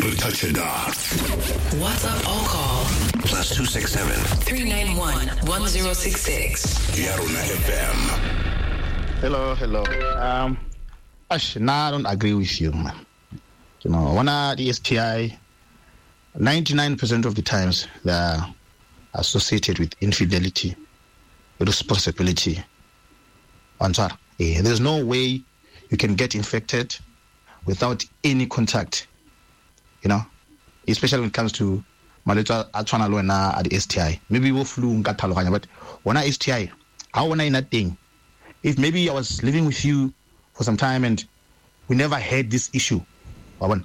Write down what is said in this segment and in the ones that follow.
WhatsApp or call +267 391 1066. Yaruna FM. Hello. I don't agree with you, man. You know, when the STI, 99% of the times they are associated with infidelity, responsibility. There's no way you can get infected without any contact. You know, especially when it comes to malwetse a tshwana le wena at the STI. Maybe we flu nka tlhaloganya, but when I STI, I want in that thing. If maybe I was living with you for some time and we never had this issue, and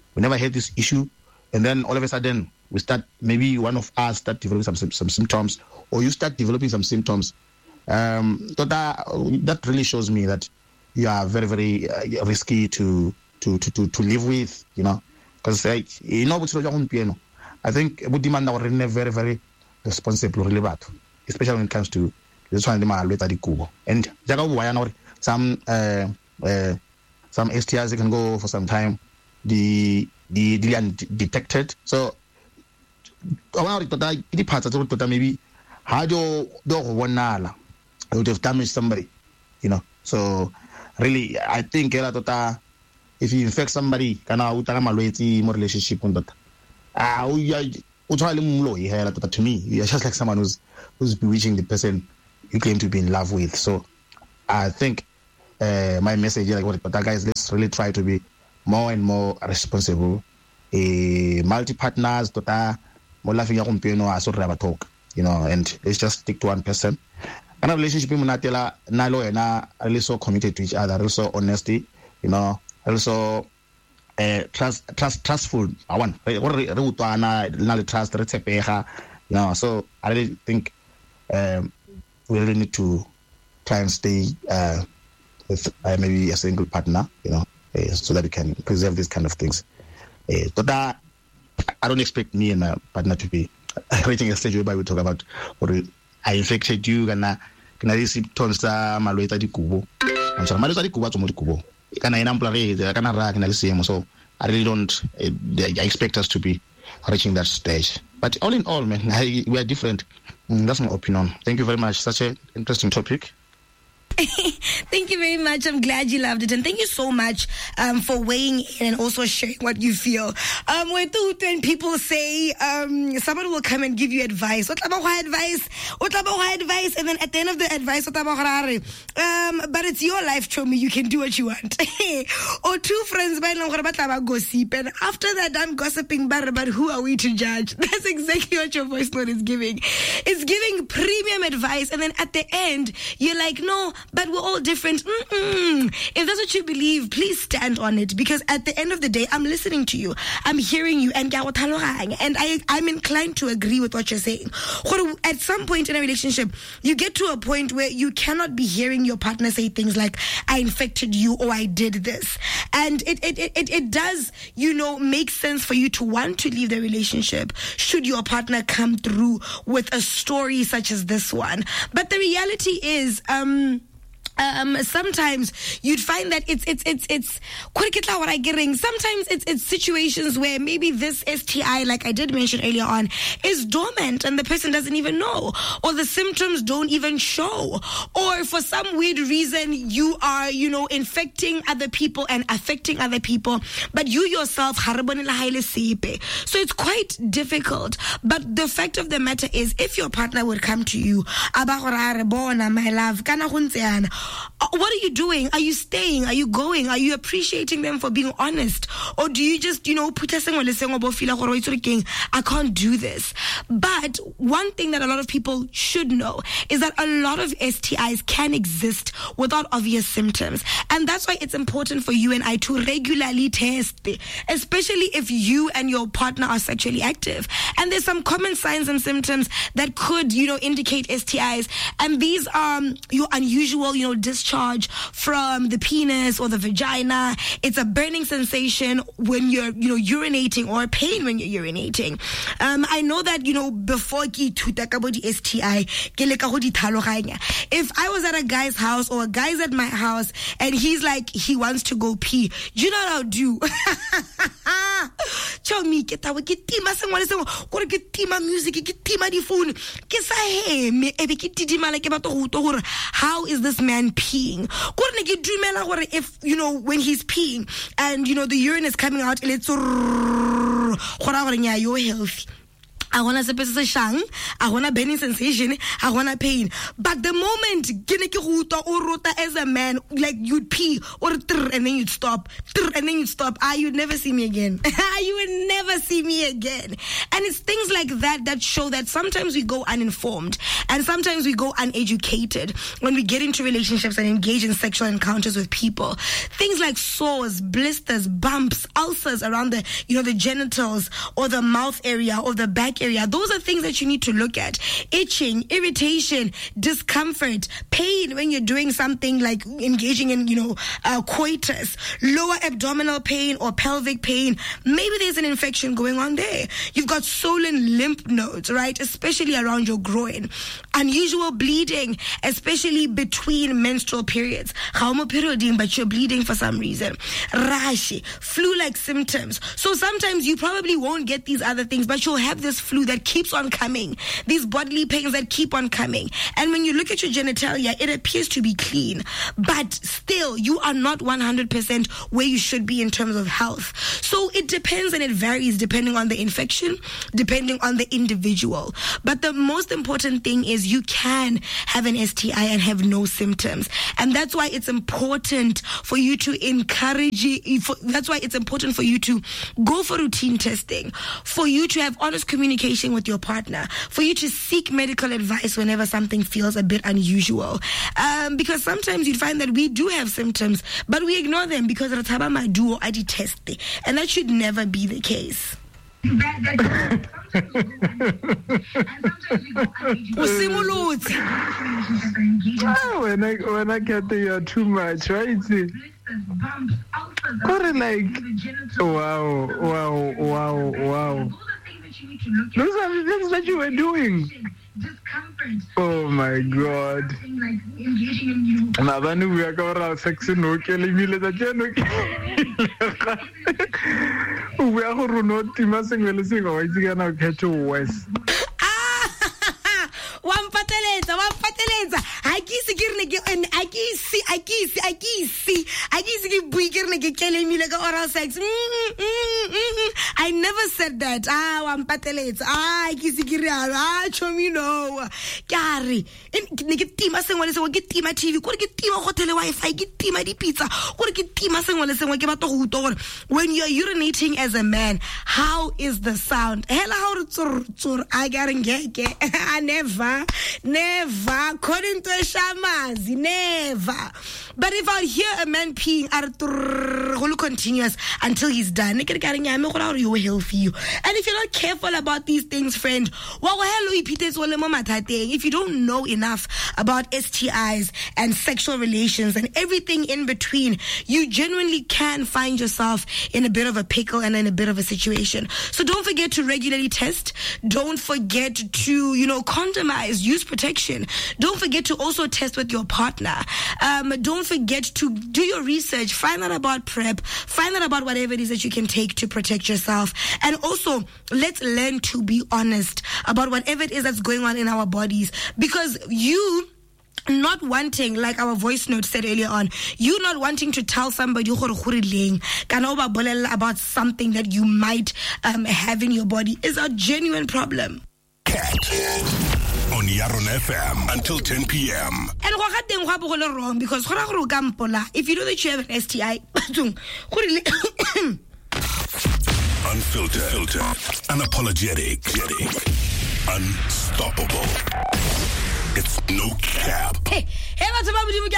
then all of a sudden we start, maybe one of us start developing some symptoms, or you start developing some symptoms. That really shows me that you are very, very risky to live with, you know, because I think we demand our very, very responsible, really bad, especially when it comes to this one. And some STIs they can go for some time, the undetected. So the parts that maybe how do would have damaged somebody, you know. So really, I think if you infect somebody, kana utana malwetse more relationship on that. To me, you're just like someone who's bewitching the person you claim to be in love with. So I think my message, guys, let's really try to be more and more responsible. Multi-partners, more laughing talk, you know, and let's just stick to one person. And a relationship really so committed to each other, also honesty, you know, also trustful. I want trust, you know. So I really think we really need to try and stay with maybe a single partner, you know, so that we can preserve these kind of things. But I don't expect me and my partner to be reaching a stage whereby we talk about what I infected you, and these symptoms are malwetse di kubo. I'm sorry, malwetse di kubo tso mo di kubo. Kana ina mplare kana ra kana le semo. So I really don't I expect us to be reaching that stage. But all in all, man, we are different. That's my opinion. Thank you very much. Such an interesting topic. Thank you very much. I'm glad you loved it, and thank you so much for weighing in and also sharing what you feel. When people say someone will come and give you advice, and then at the end of the advice, but it's your life, Chomi, you can do what you want. Or two friends gossip, and after they're done gossiping, but who are we to judge? That's exactly what your voice note is giving. It's giving premium advice, and then at the end you're like, no, but we're all different. If that's what you believe, please stand on it, because at the end of the day, I'm listening to you, I'm hearing you, and I'm inclined to agree with what you're saying. At some point in a relationship, you get to a point where you cannot be hearing your partner say things like, I infected you, or I did this. And it does, you know, make sense for you to want to leave the relationship should your partner come through with a story such as this one. But the reality is, sometimes you'd find that sometimes it's situations where maybe this STI, like I did mention earlier on, is dormant and the person doesn't even know, or the symptoms don't even show, or for some weird reason you are, you know, infecting other people and affecting other people, but you yourself, so it's quite difficult. But the fact of the matter is, if your partner would come to you, my love, what are you doing? Are you staying? Are you going? Are you appreciating them for being honest? Or do you just, you know, I can't do this? But one thing that a lot of people should know is that a lot of STIs can exist without obvious symptoms. And that's why it's important for you and I to regularly test, especially if you and your partner are sexually active. And there's some common signs and symptoms that could, you know, indicate STIs. And these are your unusual, you know, discharge from the penis or the vagina. It's a burning sensation when you're, you know, urinating, or pain when you're urinating. I know that, you know, before STI, if I was at a guy's house or a guy's at my house and he's like, he wants to go pee, you know what I'll do? Chomi ke tawe ke tima sengwe le sengwe gore ke tima music ke tima di phone ke sa heme ebe ke tidimala ke batho go uto gore how is this man peeing gore ne ke dumela gore if you know when he's peeing and you know the urine is coming out let's gore gore nya yo healthy I want to say shang, I want a burning sensation, I want a pain. But the moment as a man, like you'd pee or and then you'd stop, and then you'd stop. You'd never see me again. You would never see me again. And it's things like that show that sometimes we go uninformed and sometimes we go uneducated when we get into relationships and engage in sexual encounters with people. Things like sores, blisters, bumps, ulcers around the the genitals or the mouth area or the back area. Those are things that you need to look at. Itching, irritation, discomfort, pain when you're doing something like engaging in, coitus, lower abdominal pain or pelvic pain. Maybe there's an infection going on there. You've got swollen lymph nodes, right? Especially around your groin. Unusual bleeding, especially between menstrual periods. But you're bleeding for some reason. Rash, flu-like symptoms. So sometimes you probably won't get these other things, but you'll have this flu that keeps on coming, these bodily pains that keep on coming. And when you look at your genitalia, it appears to be clean, but still you are not 100% where you should be in terms of health. So it depends and it varies depending on the infection, depending on the individual. But the most important thing is you can have an STI and have no symptoms. And that's why it's important for you to that's why it's important for you to go for routine testing, for you to have honest communication with your partner, for you to seek medical advice whenever something feels a bit unusual. Because sometimes you'd find that we do have symptoms, but we ignore them because rataba maduo adi teste, and that should never be the case. When I get there, you're too much, right? Like, wow. Those are the things that you were doing. Oh my God. Nabanu we are going sex no killing me let we are not timasing welesing or it's gonna get to west. One pateleza. I kiss killing me like oral sex. I never said that. One pateleza. I kiss chomino. Gary. Get team as well as get team TV. Could get team hotel Wi-Fi, get team di pizza, or get team as well as when you're urinating as a man, how is the sound? Hella how I never according to Shamazi, never. But if I hear a man peeing continuous until he's done, you're healthy. And if you're not careful about these things, friend, if you don't know enough about STIs and sexual relations and everything in between, you genuinely can find yourself in a bit of a pickle and in a bit of a situation. So don't forget to regularly test. Don't forget to, condomize, use protection. Don't forget to also test with your partner. Don't forget to do your research, find out about PrEP, find out about whatever it is that you can take to protect yourself. And also, let's learn to be honest about whatever it is that's going on in our bodies. Because you not wanting, like our voice note said earlier on, you not wanting to tell somebody about something that you might have in your body is a genuine problem. On Yaron FM until 10 p.m. And wrong because if you know that you have an STI, unfiltered, unapologetic, unstoppable. It's no cap. Hey, what's about you?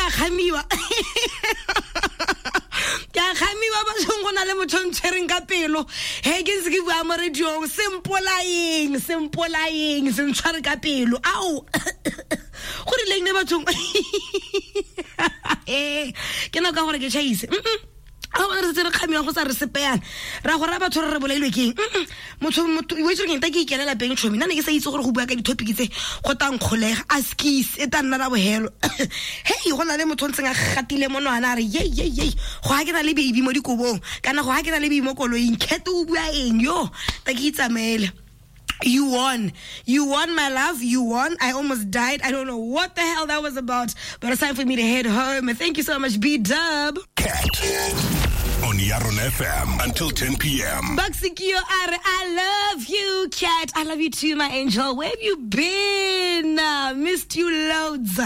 a bona re kgamiwa go sa re sepeana ra go ra batho re bolailwe keng motho o itse ke ke ikela peng tshomi nna ne ke sa itse gore go bua ka di-topic tse go tang kgolega a skis e ta nna ra bohelo hey go na le motho ntseng a gatile monwana a re ye go ha ke na le baby mo dikobong kana go ha ke na le baby mo koloing khete o bua eng yo ta ke itsamele. You won, my love. You won. I almost died. I don't know what the hell that was about, but it's time for me to head home. And thank you so much, B-Dub. Cat on Yaron FM until 10 p.m. Baksikio Are, I love you, Cat. I love you too, my angel. Where have you been? Missed you loads.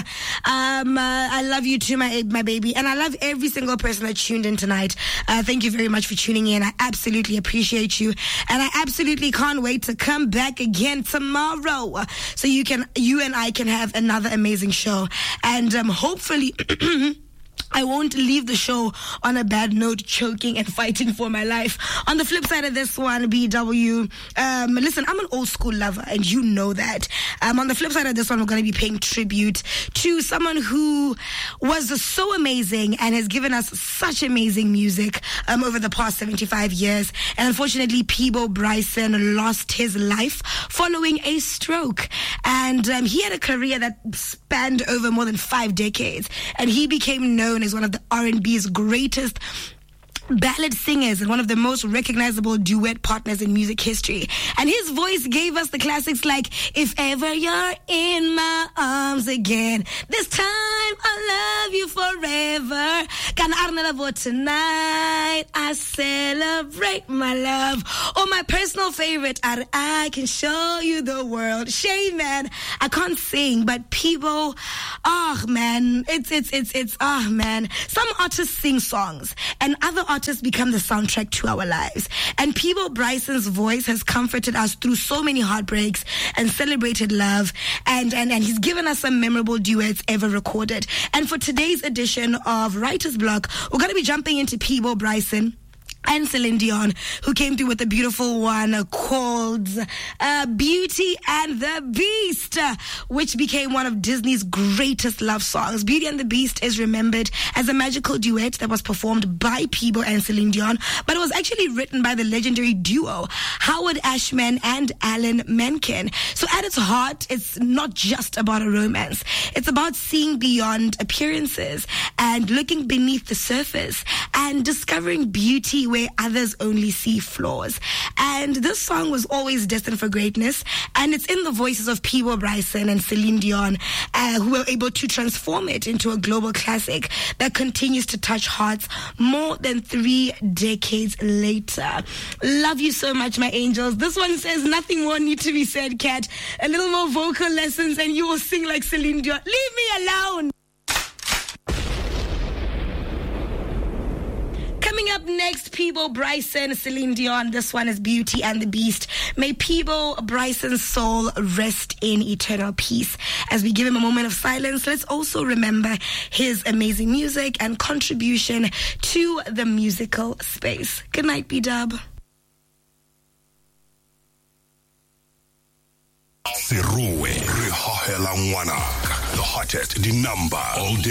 I love you too, my baby. And I love every single person that tuned in tonight. Thank you very much for tuning in. I absolutely appreciate you. And I absolutely can't wait to come back again tomorrow. So you and I can have another amazing show. And hopefully I won't leave the show on a bad note, choking and fighting for my life. On the flip side of this one, BW, listen, I'm an old school lover, and you know that. On the flip side of this one, we're going to be paying tribute to someone who was so amazing and has given us such amazing music over the past 75 years. And unfortunately, Peebo Bryson lost his life following a stroke. And he had a career that spanned over more than 5 decades. And he became known as one of the R&B's greatest ballad singers and one of the most recognizable duet partners in music history. And his voice gave us the classics like If Ever You're in My Arms Again, This Time I'll Love You Forever, Can Arnalavo Tonight, I Celebrate My Love, or my personal favorite, I Can Show You the World. Shame, man, I can't sing, but Peebo, oh man, it's oh man. Some artists sing songs and other artists become the soundtrack to our lives. And Peebo Bryson's voice has comforted us through so many heartbreaks and celebrated love. And he's given us some memorable duets ever recorded. And for today's edition of Writer's Block, we're going to be jumping into Peebo Bryson and Celine Dion, who came through with a beautiful one called Beauty and the Beast, which became one of Disney's greatest love songs. Beauty and the Beast is remembered as a magical duet that was performed by Peebo and Celine Dion, but it was actually written by the legendary duo Howard Ashman and Alan Menken. So at its heart, it's not just about a romance. It's about seeing beyond appearances and looking beneath the surface and discovering beauty where others only see flaws. And this song was always destined for greatness, and it's in the voices of Peebo Bryson and Celine Dion who were able to transform it into a global classic that continues to touch hearts more than 3 decades later. Love you so much, my angels. This one says nothing more need to be said, Kat. A little more vocal lessons and you will sing like Celine Dion. Leave me alone. Coming up next, Peebo Bryson, Celine Dion. This one is Beauty and the Beast. May Peebo Bryson's soul rest in eternal peace. As we give him a moment of silence, let's also remember his amazing music and contribution to the musical space. Good night, B-Dub. Seruwe, the hottest, the number all day.